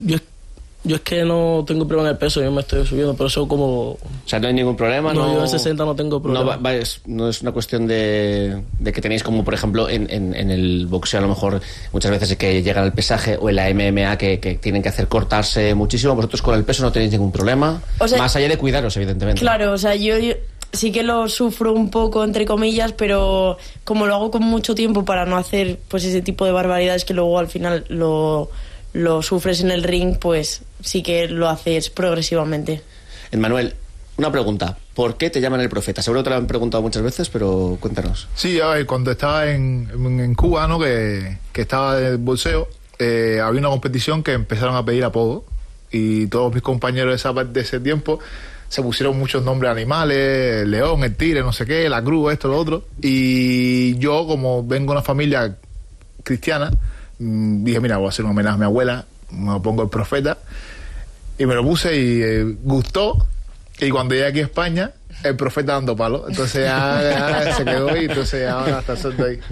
Yo es que no tengo problema en el peso, yo me estoy subiendo, pero eso como... O sea, no hay ningún problema, No, yo en 60 no tengo problema. No es una cuestión de que tenéis como, por ejemplo, en el boxeo a lo mejor muchas veces es que llegan al pesaje, o en la MMA que tienen que hacer cortarse muchísimo. Vosotros con el peso no tenéis ningún problema, o sea, más allá de cuidaros, evidentemente. Claro, o sea, yo sí que lo sufro un poco, entre comillas, pero como lo hago con mucho tiempo para no hacer pues ese tipo de barbaridades que luego al final lo sufres en el ring, pues sí que lo haces progresivamente. Manuel, una pregunta. ¿Por qué te llaman el profeta? Seguro que te lo han preguntado muchas veces, pero cuéntanos. Sí, a ver, cuando estaba en Cuba, ¿no? que estaba de boxeo, había una competición que empezaron a pedir apodo, y todos mis compañeros de ese tiempo se pusieron muchos nombres de animales: el león, el tigre, no sé qué, la cruz, esto, lo otro. Y yo, como vengo de una familia cristiana, dije, mira, voy a hacer un homenaje a mi abuela, me pongo el profeta, y me lo puse y gustó. Y cuando llegué aquí a España, el profeta dando palo, entonces ya se quedó, y entonces ahora está suelto ahí.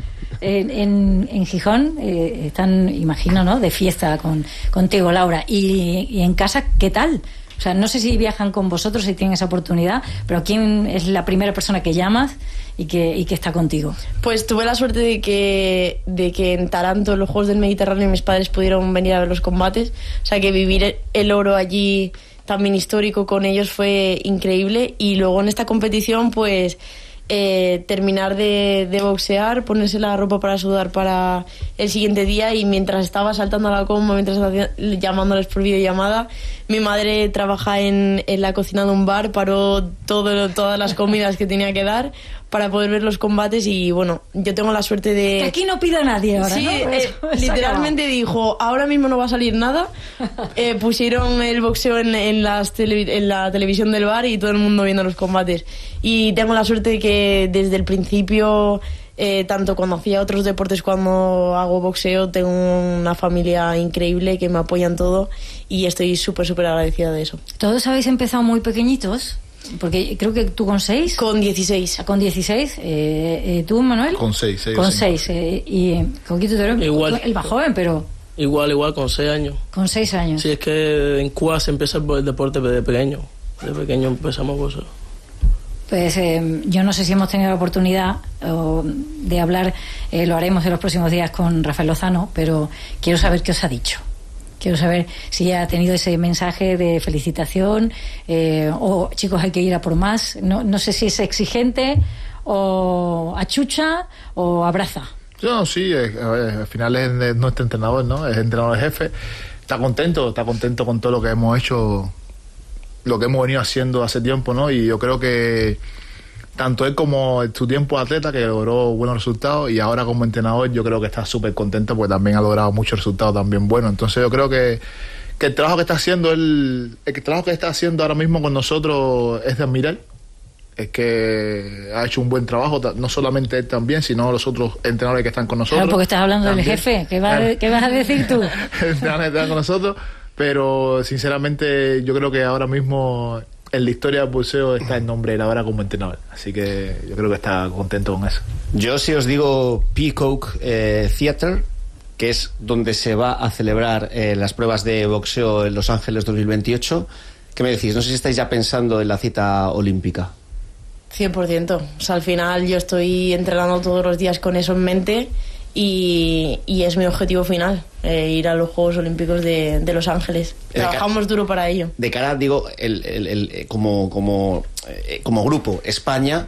En Gijón están, imagino, ¿no?, de fiesta contigo, Laura, y en casa, ¿qué tal? O sea, no sé si viajan con vosotros, si tienen esa oportunidad, pero ¿quién es la primera persona que llamas y que está contigo? Pues tuve la suerte de que en Taranto, en los Juegos del Mediterráneo, mis padres pudieron venir a ver los combates. O sea, que vivir el oro allí, también histórico, con ellos fue increíble. Y luego en esta competición, pues terminar de boxear, ponerse la ropa para sudar para el siguiente día, y mientras estaba saltando a la comba, mientras estaba llamándoles por videollamada, mi madre trabaja en la cocina de un bar, paró todas las comidas que tenía que dar para poder ver los combates. Y bueno, yo tengo la suerte de... Que aquí no pida nadie ahora, sí, ¿no? literalmente dijo, ahora mismo no va a salir nada. Pusieron el boxeo en la televisión del bar, y todo el mundo viendo los combates. Y tengo la suerte de que desde el principio, tanto cuando hacía otros deportes, cuando hago boxeo, tengo una familia increíble que me apoya en todo, y estoy súper agradecida de eso. ¿Todos habéis empezado muy pequeñitos? Porque creo que tú con 6. Con 16. Con 16. ¿Tú, Manuel? Con 6. Con 6. Y Coquito, tú eres el más joven, pero... Igual, con 6 años. Con 6 años. Sí, es que en Cuba se empieza el deporte de pequeño. De pequeño empezamos con eso. Pues yo no sé si hemos tenido la oportunidad de hablar, lo haremos en los próximos días con Rafael Lozano, pero quiero saber qué os ha dicho. Quiero saber si ha tenido ese mensaje de felicitación, o chicos, hay que ir a por más. No sé si es exigente, o achucha, o abraza. No, sí, al final es nuestro entrenador, ¿no? Es entrenador jefe. Está contento con todo lo que hemos hecho, lo que hemos venido haciendo hace tiempo, ¿no? Y yo creo que tanto él como en su tiempo atleta, que logró buenos resultados, y ahora como entrenador, yo creo que está súper contento, porque también ha logrado muchos resultados también buenos. Entonces yo creo que el trabajo que está haciendo el trabajo que está haciendo ahora mismo con nosotros es de admirar. Es que ha hecho un buen trabajo, no solamente él también, sino los otros entrenadores que están con nosotros. Claro, porque estás hablando también del jefe. ¿Qué vas a decir tú? Están con nosotros, pero sinceramente yo creo que ahora mismo en la historia del boxeo está el nombre de él ahora como entrenador. Así que yo creo que está contento con eso. Yo, si os digo Peacock Theatre, que es donde se va a celebrar las pruebas de boxeo en Los Ángeles 2028, ¿qué me decís? No sé si estáis ya pensando en la cita olímpica. 100%. O sea, al final yo estoy entrenando todos los días con eso en mente, y es mi objetivo final, ir a los Juegos Olímpicos de Los Ángeles. Trabajamos duro para ello. De cara, digo, como grupo, España,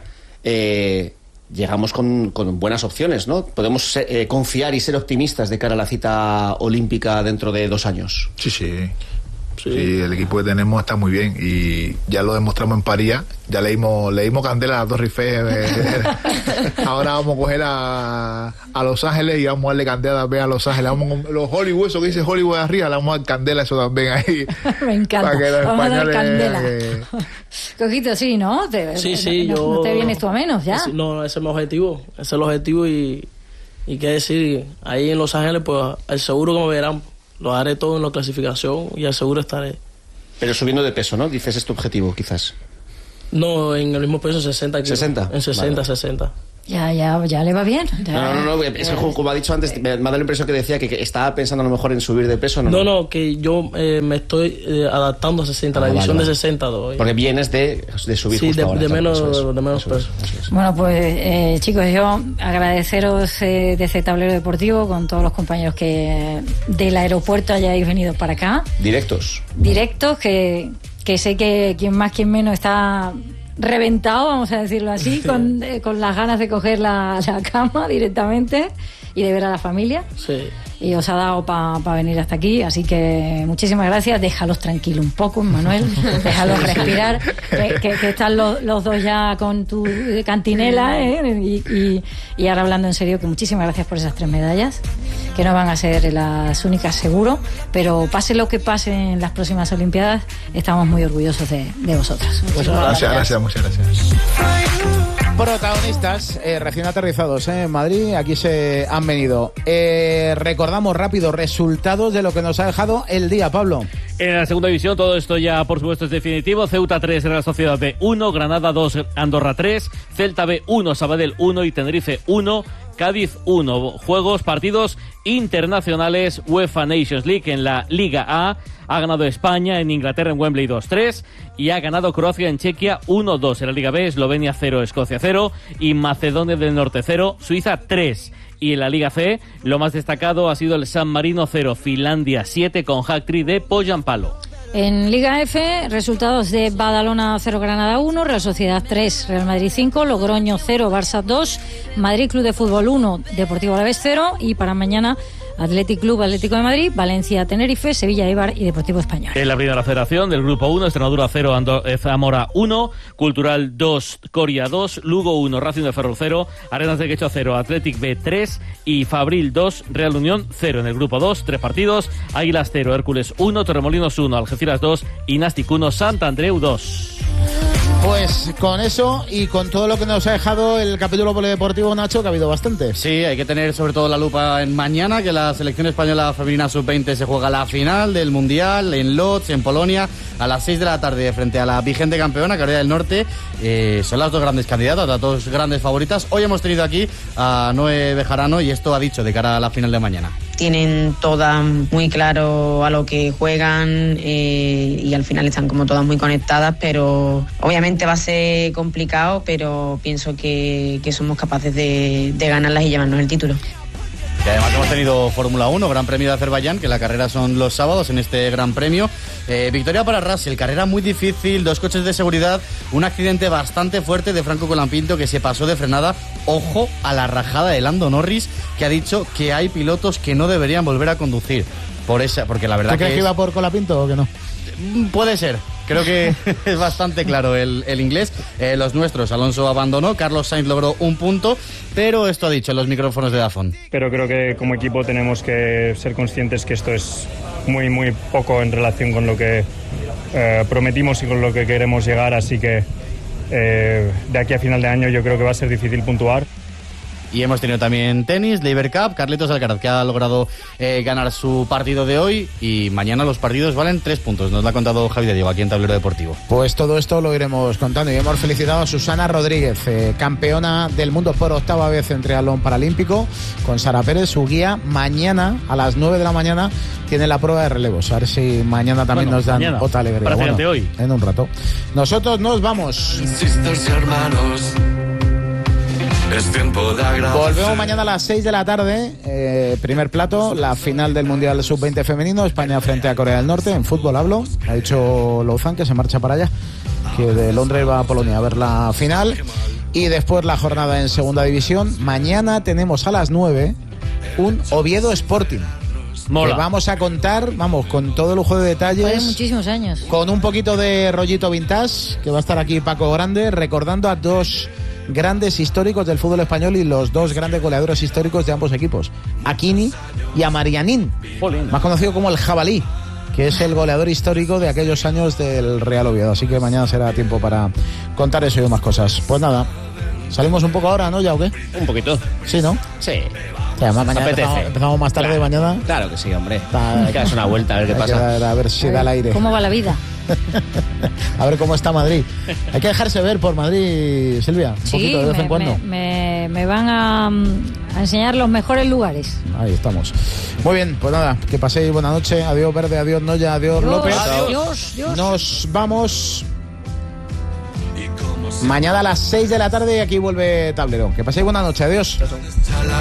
llegamos con buenas opciones, ¿no? Podemos confiar y ser optimistas de cara a la cita olímpica dentro de 2 años. Sí, el equipo que tenemos está muy bien, y ya lo demostramos en París. Ya le dimos candela a las Torres Eiffel. Ahora vamos a coger a Los Ángeles y vamos a darle candela también a Los Ángeles. Vamos con los Hollywood, eso que dice Hollywood arriba, le vamos a dar candela eso también ahí. Me encanta. Para que los vamos españoles, a dar candela. Coquito, sí, ¿no? Sí, no te vienes tú a menos, ya. No, ese es mi objetivo. Ese es el objetivo, y qué decir, ahí en Los Ángeles, pues al seguro que me verán. Lo haré todo en la clasificación, y al seguro estaré. Pero subiendo de peso, ¿no? Dices, es tu objetivo, quizás. No, en el mismo peso, 60 kilos. ¿60? En 60, vale. 60. Ya le va bien. No, es que como ha dicho antes, me ha dado la impresión que decía que estaba pensando a lo mejor en subir de peso. No, que yo me estoy adaptando a 60, la división de 60. Porque vienes de subir justo ahora. De menos peso. Bueno, pues chicos, yo agradeceros de este tablero deportivo con todos los compañeros que del aeropuerto hayáis venido para acá. Directos, que sé que quien más, quien menos está reventado, vamos a decirlo así, con las ganas de coger la cama directamente y de ver a la familia. Sí. Y os ha dado para venir hasta aquí, así que muchísimas gracias. Déjalos tranquilos un poco, Manuel, déjalos respirar, que están los dos ya con tu cantinela, y ahora hablando en serio, que muchísimas gracias por esas 3 medallas, que no van a ser las únicas seguro, pero pase lo que pase en las próximas Olimpiadas, estamos muy orgullosos de vosotras. Muchas gracias. Protagonistas recién aterrizados en Madrid, aquí se han venido. Recordamos rápido resultados de lo que nos ha dejado el día, Pablo. En la segunda división todo esto ya por supuesto es definitivo. Ceuta 3, Real Sociedad B 1, Granada 2, Andorra 3, Celta B 1, Sabadell 1 y Tenerife 1, Cádiz 1. Juegos, partidos internacionales. UEFA Nations League en la Liga A. Ha ganado España en Inglaterra en Wembley 2-3 y ha ganado Croacia en Chequia 1-2. En la Liga B, Eslovenia 0, Escocia 0 y Macedonia del Norte 0, Suiza 3. Y en la Liga C, lo más destacado ha sido el San Marino 0, Finlandia 7 con hat-trick de Poyampalo. En Liga F, resultados de Badalona 0, Granada 1, Real Sociedad 3, Real Madrid 5, Logroño 0, Barça 2, Madrid Club de Fútbol 1, Deportivo Alavés 0 y para mañana Athletic Club Atlético de Madrid, Valencia Tenerife, Sevilla Eibar y Deportivo Español. En la primera federación del Grupo 1, Extremadura 0, Zamora 1, Cultural 2, Coria 2, Lugo 1, Racing de Ferrol 0, Arenas de Quecho 0, Athletic B 3 y Fabril 2, Real Unión 0. En el Grupo 2, 3 partidos, Águilas 0, Hércules 1, Torremolinos 1, Algeciras 2 y Nàstic 1, Sant Andreu 2. Pues con eso y con todo lo que nos ha dejado el capítulo polideportivo, Nacho, que ha habido bastante. Sí, hay que tener sobre todo la lupa en mañana, que la selección española femenina sub-20 se juega la final del Mundial en Lodz, en Polonia, a las 6 de la tarde frente a la vigente campeona, Corea del Norte. Son las dos grandes candidatas, las dos grandes favoritas. Hoy hemos tenido aquí a Noé Bejarano y esto ha dicho de cara a la final de mañana. Tienen todas muy claro a lo que juegan y al final están como todas muy conectadas, pero obviamente va a ser complicado, pero pienso que somos capaces de ganarlas y llevarnos el título. Y además hemos tenido Fórmula 1, Gran Premio de Azerbaiyán, que la carrera son los sábados en este Gran Premio. Victoria para Russell, carrera muy difícil, 2 coches de seguridad, un accidente bastante fuerte de Franco Colapinto que se pasó de frenada. Ojo a la rajada de Lando Norris, que ha dicho que hay pilotos que no deberían volver a conducir. Porque la verdad ¿Tú crees que iba por Colapinto o que no? Puede ser. Creo que es bastante claro el inglés. Los nuestros, Alonso abandonó, Carlos Sainz logró un punto, pero esto ha dicho en los micrófonos de Dazón. Pero creo que como equipo tenemos que ser conscientes que esto es muy, muy poco en relación con lo que prometimos y con lo que queremos llegar, así que de aquí a final de año yo creo que va a ser difícil puntuar. Y hemos tenido también tenis, Laver Cup, Carlitos Alcaraz, que ha logrado ganar su partido de hoy, y mañana los partidos valen 3 puntos. Nos lo ha contado Javi de Diego aquí en Tablero Deportivo. Pues todo esto lo iremos contando y hemos felicitado a Susana Rodríguez, campeona del mundo por 8ª vez en triatlón paralímpico, con Sara Pérez, su guía. Mañana a las 9 de la mañana tiene la prueba de relevos. A ver si mañana también nos dan otra alegría. Bueno, hoy. En un rato. Nosotros nos vamos. Es tiempo de agradecer. Volvemos mañana a las 6 de la tarde. Primer plato, la final del Mundial Sub-20 femenino, España frente a Corea del Norte. En fútbol hablo. Ha dicho Louzán que se marcha para allá, que de Londres va a Polonia a ver la final. Y después la jornada en segunda división. Mañana tenemos a las 9 un Oviedo Sporting. Mola. Que vamos a contar, con todo lujo de detalles. Hace muchísimos años. Con un poquito de rollito vintage, que va a estar aquí Paco Grande, recordando a 2 grandes históricos del fútbol español y los 2 grandes goleadores históricos de ambos equipos, a Kini y a Marianín, más conocido como el Jabalí, que es el goleador histórico de aquellos años del Real Oviedo. Así que mañana será tiempo para contar eso y más cosas. Pues nada, salimos un poco ahora, ¿no? ¿Ya o qué? Un poquito. Sí, ¿no? Sí. Sí, además mañana empezamos más tarde, claro, mañana. Claro que sí, hombre. Hay que darse una vuelta a ver qué pasa. A ver si da el aire. ¿Cómo va la vida? A ver cómo está Madrid. Hay que dejarse ver por Madrid, Silvia, un poquito de vez en cuando. Me van a enseñar los mejores lugares. Ahí estamos. Muy bien, pues nada, que paséis buena noche. Adiós Verde, adiós Noya, adiós López. Adiós. Nos vamos mañana a las 6 de la tarde y aquí vuelve Tablero. Que paséis buena noche, adiós.